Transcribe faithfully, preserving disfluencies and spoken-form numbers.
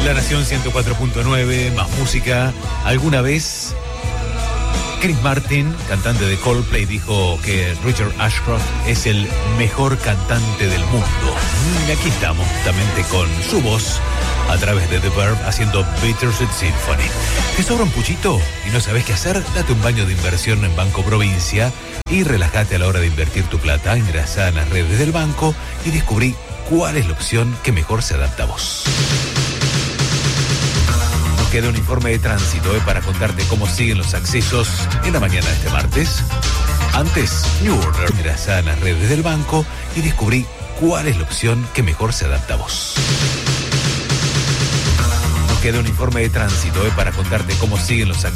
La Nación ciento cuatro punto nueve, más música. Alguna vez Chris Martin, cantante de Coldplay, dijo que Richard Ashcroft es el mejor cantante del mundo. Y aquí estamos, justamente con su voz, a través de The Verb, haciendo Bittersweet Symphony. ¿Te sobra un puchito y no sabes qué hacer? Date un baño de inversión en Banco Provincia y relájate a la hora de invertir tu plata. Ingresá en las redes del banco y descubrí cuál es la opción que mejor se adapta a vos. Nos queda un informe de tránsito eh, para contarte cómo siguen los accesos en la mañana de este martes. Antes, New Order. Ingresá en las redes del banco y descubrí cuál es la opción que mejor se adapta a vos. Nos queda un informe de tránsito eh, para contarte cómo siguen los accesos.